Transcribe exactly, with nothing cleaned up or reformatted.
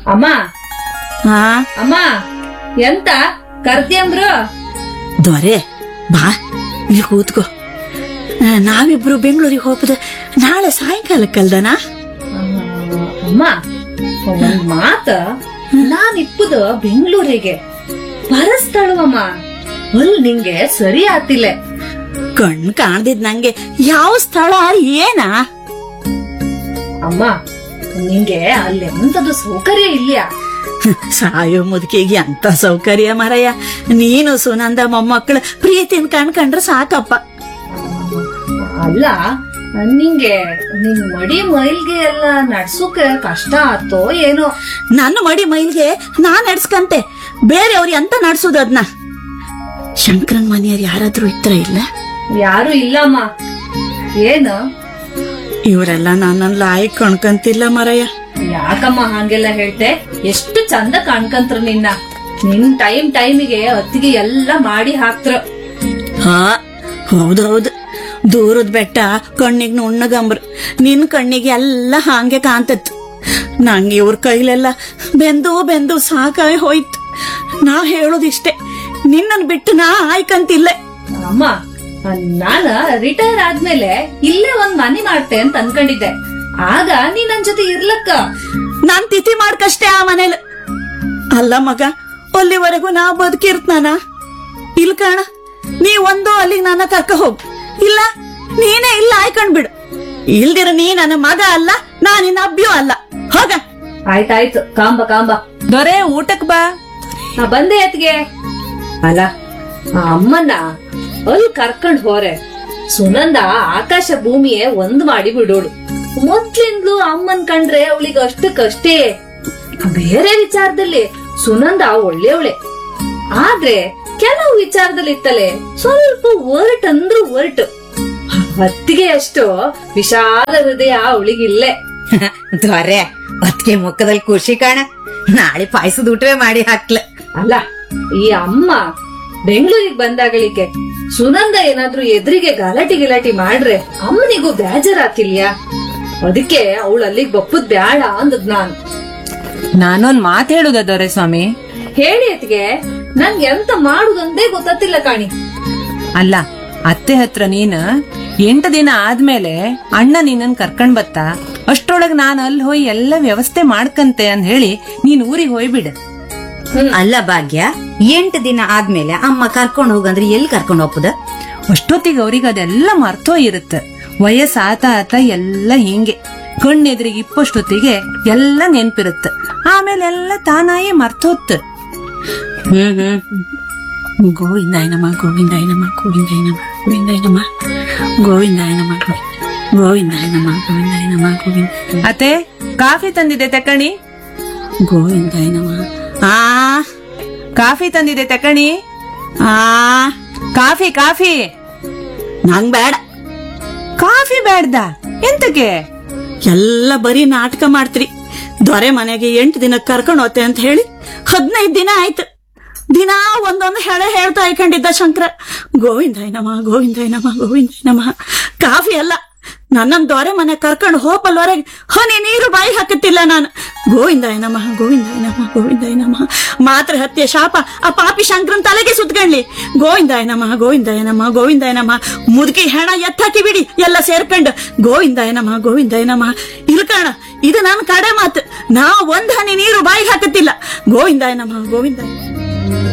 ಅಮ್ಮ ಹಾ ಅಮ್ಮ ಎಂತ ಕರ್ದ್ಯಂದ್ರು? ದೊರೆ ಬಾ ಇಲ್ಲಿ ಕೂತ್ಕೋ. ಆ, ನಾವಿಬ್ರು ಬೆಂಗಳೂರಿಗೆ ಹೋಗ್ಬೋದು ನಾಳೆ ಸಾಯಂಕಾಲಕ್ಕಲ್ದನಾ? ಅಮ್ಮ ಒಂದ್ ಮಾತ, ನಾನ್ ಇಪ್ಪುದ ಬೆಂಗಳೂರಿಗೆ ಬರಸ್ತಾಳುವಮ್ಮ. ಅಲ್ ನಿಂಗೆ ಸರಿ ಆತಿಲ್ಲ. ಕಣ್ ಕಾಣ್ದಿದ್ ನಂಗೆ ಯಾವ ಸ್ಥಳ ಏನಾ? ಅಮ್ಮ ನಿಂಗೆ ಅಲ್ಲಿ ಎಂತದು ಸೌಕರ್ಯ ಇಲ್ಲ. ಸಾಯೋ ಮುದುಕಿಗೆ ಅಂತ ಸೌಕರ್ಯ ಮರಯ್ಯ. ನೀನು ಸುನಂದ ಮೊಮ್ಮಕ್ಕಳು ಪ್ರೀತಿನ ಕಣ್ಕಂಡ್ರೆ ಸಾಕಪ್ಪ. ಅಲ್ಲ ನಿಂಗೆ ನಿನ್ ಮಡಿ ಮೈಲ್ಗೆ ಎಲ್ಲ ನಡ್ಸೋಕೆ ಕಷ್ಟ ಆತೋ ಏನೋ? ನನ್ನ ಮಡಿ ಮೈಲ್ಗೆ ನಾನ್ ನಡ್ಸ್ಕಂತೆ, ಬೇರೆಯವ್ರು ಎಂತ ನಡ್ಸೋದು ಅದ್ನ? ಶಂಕರನ್ ಮನೆಯವ್ರು ಯಾರಾದ್ರೂ ಇತ್ರ ಇಲ್ಲ? ಯಾರು ಇಲ್ಲಮ್ಮ. ಏನು ಇವರೆಲ್ಲ ನನ್ನನ್ನ ಲಾಯಕ್ ಕಣ್ಕಂತಿಲ್ಲ ಮರಯ್ಯ. ಯಾಕಮ್ಮ ಹಂಗೆಲ್ಲ ಹೇಳ್ತೆ? ಎಷ್ಟು ಚಂದ ಕಾಣ್ಕಂತ್ರ ನಿನ್ನ. ನಿನ್ ಟೈಮ್ ಟೈಮಿಗೆ ಅತ್ತಿಗೆ ಎಲ್ಲ ಮಾಡಿ ಹಾಕ್ತ್ರ. ಹಾ ಹೌದೌದು, ದೂರದ ಬೆಟ್ಟ ಕಣ್ಣಿಗೆ ನುಣ್ಣಗಂಬ್ರು, ನಿನ್ ಕಣ್ಣಿಗೆ ಎಲ್ಲ ಹಾಂಗೆ ಕಾಂತತ್. ನಂಗೆ ಇವ್ರ ಕೈಲೆಲ್ಲ ಬೆಂದು ಬೆಂದು ಸಾಕಾಗಿ ಹೋಯ್ತು. ನಾ ಹೇಳೋದಿಷ್ಟೇ, ನಿನ್ನನ್ ಬಿಟ್ಟು ನಾ ಆಯ್ಕಂತಿಲ್ಲ. ಅಮ್ಮ ನಾನ ರಿಟೈರ್ ಆದ್ಮೇಲೆ ಇಲ್ಲೇ ಒಂದ್ ಮನೆ ಮಾಡ್ತೆ ಅಂತ ಅನ್ಕೊಂಡಿದ್ದೆ. ಆಗ ನೀ ನನ್ ಜೊತೆ ಇರ್ಲಕ್ಕ. ನಾನ್ ತಿಥಿ ಮಾಡ್ಕಷ್ಟೇ ಆ ಮನೇಲಿ. ಅಲ್ಲ ಮಗ, ಅಲ್ಲಿವರೆಗೂ ನಾ ಬದುಕಿರ್ತಾನ? ಇಲ್ ಕಾಣ, ನೀ ಒಂದು ಅಲ್ಲಿಗೆ ನನ್ನ ಕರ್ಕ ಹೋಗ್, ಇಲ್ಲ ನೀನೇ ಇಲ್ಲ ಆಯ್ಕೊಂಡ್ಬಿಡು. ಇಲ್ದಿರ ನೀ ನನ್ನ ಮಗ ಅಲ್ಲ, ನಾ ನಿನ್ನ ಅಬ್ಬಿಯೂ ಅಲ್ಲ. ಹೋಗ. ಆಯ್ತಾಯ್ತು, ಕಾಂಬ ಕಾಂಬ. ದೊರೆ ಊಟಕ್ ಬಾ. ನಾ ಬಂದೆ ಅತ್ಗೆ. ಅಲ್ಲ ಆ ಅಮ್ಮನ್ನ ಅಲ್ಲಿ ಕರ್ಕೊಂಡ್ ಹೋರೆ ಸುನಂದ ಆಕಾಶ ಭೂಮಿಯೇ ಒಂದ್ ಮಾಡಿ ಬಿಡೋಳು. ಮೊದ್ಲಿಂದ್ಲು ಅಮ್ಮನ್ ಕಂಡ್ರೆ ಅವಳಿಗೆ ಅಷ್ಟಕ್ಕಷ್ಟೇ. ಬೇರೆ ವಿಚಾರದಲ್ಲಿ ಸುನಂದ ಒಳ್ಳೆಯವಳೆ, ಆದ್ರೆ ಕೆಲವು ವಿಚಾರದಲ್ಲಿ ಇತ್ತಲೆ ಸ್ವಲ್ಪ ಒರಟ್ ಅಂದ್ರು ಒರಟು. ಹೊತ್ತಿಗೆ ಅಷ್ಟು ವಿಶಾಲ ಹೃದಯ ಅವಳಿಗಿಲ್ಲೇ. ದೊರೆ ಹೊತ್ತಿಗೆ ಮುಖದಲ್ಲಿ ಖುಷಿ ಕಾಣ. ನಾಳೆ ಪಾಯಸದ ಊಟವೇ ಮಾಡಿ ಹಾಕ್ಲ. ಅಲ್ಲ ಈ ಅಮ್ಮ ಬೆಂಗಳೂರಿಗೆ ಬಂದಾಗಳಿಕೆ ಸುನಂದ ಏನಾದ್ರೂ ಎದುರಿಗೆ ಗಲಾಟಿ ಗಿಲಾಟಿ ಮಾಡ್ರೆ ಅಮ್ಮನಿಗೂ ಬೇಜಾರಾತಿಲ್ಯಾ? ಅದಕ್ಕೆ ಅವಳು ಅಲ್ಲಿಗೆ ಬಪ್ಪುದ್ ಬ್ಯಾಡ ಅಂದದ್ ನಾನು. ನಾನೊಂದ್ ಮಾತ್ ಹೇಳುದ ದೊರೆ ಸ್ವಾಮಿ? ಹೇಳಿ ಅತ್ಗೆ, ನನ್ಗೆ ಎಂತ ಮಾಡುದಂದೇ ಗೊತ್ತಿಲ್ಲ ಕಾಣಿ. ಅಲ್ಲ, ಅತ್ತೆ ಹತ್ರ ನೀನ್ ಎಂಟು ದಿನ ಆದ್ಮೇಲೆ ಅಣ್ಣ ನೀನನ್ ಕರ್ಕೊಂಡ್ ಬತ್ತ, ಅಷ್ಟ್ರೊಳಗ್ ನಾನ್ ಅಲ್ಲಿ ಹೋಗಿ ಎಲ್ಲ ವ್ಯವಸ್ಥೆ ಮಾಡ್ಕಂತೆ ಅಂದ್ ಹೇಳಿ ನೀನ್ ಊರಿಗೆ ಹೋಯ್ಬಿಡ. ಅಲ್ಲ ಭಾಗ್ಯ, ಎಂಟು ದಿನ ಆದ್ಮೇಲೆ ಅಮ್ಮ ಕರ್ಕೊಂಡ್ ಹೋಗಂದ್ರೆ ಎಲ್ಲಿ ಕರ್ಕೊಂಡ್ ಹೋಗ್ಬೋದ? ಅಷ್ಟೊತ್ತಿಗೆ ಅವ್ರಿಗೆ ಅದೆಲ್ಲ ಮರ್ತೋ ಇರುತ್ತ. ವಯಸ್ಸ ಆತ ಆತ ಎಲ್ಲ ಹಿಂಗೆ ಕಣ್ಣೆದ್ರಿಗೆ ಇಪ್ಪಷ್ಟೊತ್ತಿಗೆ ಎಲ್ಲ ನೆನ್ಪಿರುತ್ತ. ಆಮೇಲೆ ಎಲ್ಲ ತಾನಾಯೇ ಮರ್ತೋತ್. ಹ್ಮ್ ಹ್ಮ್ ಗೋವಿಂದಾಯನಮ್ಮ ಗೋವಿಂದಾಯನಮ್ಮ ಗೋವಿಂದಾಯನಮ್ಮ ಗೋವಿಂದಾಯನಮ್ಮ ಗೋವಿಂದಾಯನಮ್ಮ ಗೋವಿಂದಾಯನಮ್ಮ ಗೋವಿಂದಾಯನಮ್ಮ ಗೋವಿಂದ. ಅತ್ತೆ ಕಾಫಿ ತಂದಿದೆ ತಕಣಿ. ಗೋವಿಂದಾಯನಮ್ಮ. ಆ ಕಾಫಿ ತಂದಿದೆ ತಕಣಿ. ಆ ಕಾಫಿ ಕಾಫಿ. ನಂಗ್ ಬೇಡ. ಕಾಫಿ ಬೇಡ್ದ? ಎಂತಕ್ಕೆ? ಎಲ್ಲ ಬರೀ ನಾಟಕ ಮಾಡ್ತ್ರಿ. ದೊರೆ ಮನೆಗೆ ಎಂಟು ದಿನ ಕರ್ಕೊಂಡು ಹೋತೆ ಅಂತ ಹೇಳಿ ಹದಿನೈದು ದಿನ ಆಯ್ತು. ದಿನ ಒಂದೊಂದು ಹೇಳೆ ಹೇಳ್ತಾ ಇಕೊಂಡಿದ್ದ ಶಂಕರ. ಗೋವಿಂದಾಯನಮ್ಮ ಗೋವಿಂದಾಯನಮ್ಮ ಗೋವಿಂದಾಯನಮ್ಮ. ಕಾಫಿ ಅಲ್ಲ, ನನ್ನನ್ ದೊರೆ ಮನೆ ಕರ್ಕೊಂಡು ಹೋಪಲ್ವರೆಗೆ ಹನಿ ನೀರು ಬಾಯಿ ಹಾಕುತ್ತಿಲ್ಲ ನಾನು. ಗೋವಿಂದಾಯನಮ್ಮ ಗೋವಿಂದಾಯನಮ್ಮ ಗೋವಿಂದಾಯನಮ್ಮ. ಮಾತ್ರ ಹತ್ಯೆ ಶಾಪ ಆ ಪಾಪಿ ಶಂಕರನ್ ತಲೆಗೆ ಸುತ್ಕೊಂಡ್ಲಿ. ಗೋವಿಂದಾಯನಮ್ಮ ಗೋವಿಂದಾಯನಮ್ಮ ಗೋವಿಂದಾಯನಮ್ಮ. ಮುದುಕಿ ಹೆಣ ಎತ್ತಾಕಿ ಬಿಡಿ ಎಲ್ಲ ಸೇರ್ಕೊಂಡು. ಗೋವಿಂದಾಯನಮ್ಮ ಗೋವಿಂದಾಯನಮ್ಮ. ಇಲ್ಕಣ, ಇದು ನನ್ನ ಕಡೆ ಮಾತು. ನಾ ಒಂದ್ ಹನಿ ನೀರು ಬಾಯಿಗೆ ಹಾಕುತ್ತಿಲ್ಲ. ಗೋವಿಂದಾಯನಮ್ಮ ಗೋವಿಂದಾಯ.